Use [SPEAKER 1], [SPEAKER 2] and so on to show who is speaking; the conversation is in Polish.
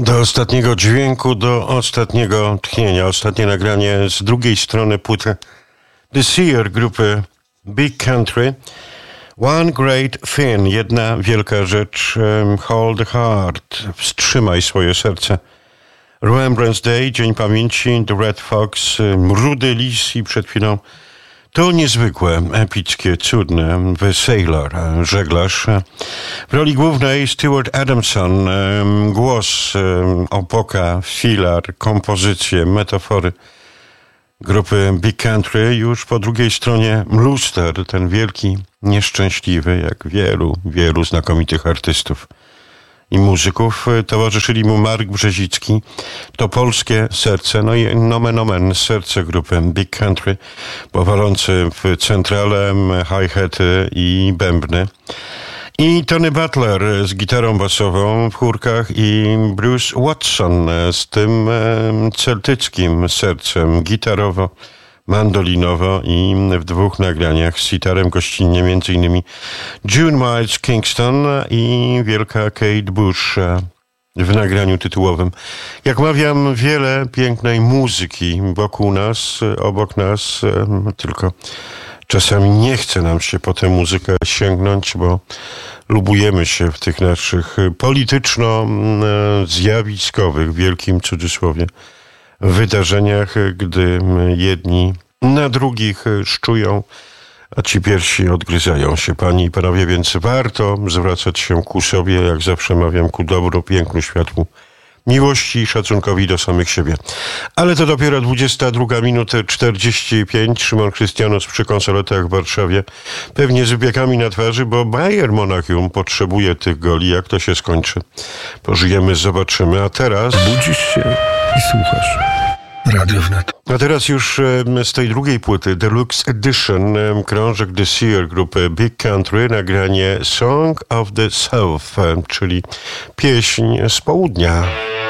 [SPEAKER 1] Do ostatniego dźwięku, do ostatniego tchnienia. Ostatnie nagranie z drugiej strony płyty The Seer grupy Big Country. One Great Thing, jedna wielka rzecz, Hold the Heart, wstrzymaj swoje serce. Remembrance Day, Dzień Pamięci, The Red Fox, Rudy Lis i przed chwilą to niezwykłe, epickie, cudne, The Sailor, żeglarz. W roli głównej Stuart Adamson, głos, opoka, filar, kompozycje, metafory grupy Big Country. Już po drugiej stronie Luster, ten wielki, nieszczęśliwy, jak wielu znakomitych artystów i muzyków. Towarzyszyli mu Mark Brzezicki, to polskie serce, no i nomen omen, serce grupy Big Country, bo walący w centrale hi-haty i bębny. I Tony Butler z gitarą basową w chórkach i Bruce Watson z tym celtyckim sercem gitarowo, mandolinowo i w dwóch nagraniach z sitarem gościnnie m.in. June Miles Kingston i wielka Kate Bush w nagraniu tytułowym. Jak mawiam, wiele pięknej muzyki wokół nas, obok nas, tylko czasami nie chce nam się po tę muzykę sięgnąć, bo lubujemy się w tych naszych polityczno-zjawiskowych, w wielkim cudzysłowie, wydarzeniach, gdy jedni na drugich szczują, a ci pierwsi odgryzają się. Panie i panowie, więc warto zwracać się ku sobie, jak zawsze mawiam, ku dobru, pięknu, światłu, miłości i szacunkowi do samych siebie. Ale to dopiero 22:45. Szymon Krystianos przy konsoletach w Warszawie. Pewnie z wypiekami na twarzy, bo Bayern Monachium potrzebuje tych goli. Jak to się skończy? Pożyjemy, zobaczymy. A teraz...
[SPEAKER 2] Budzisz się i słuchasz. Radio Wnet.
[SPEAKER 1] A teraz już z tej drugiej płyty, Deluxe Edition, krążek The Seer grupy Big Country, nagranie Song of the South, czyli pieśń z południa.